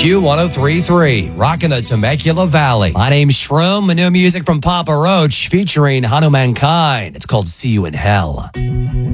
Q103.3, rocking the Temecula Valley. My name's Shroom, new music from Papa Roach featuring Hanumankind. It's called See You in Hell.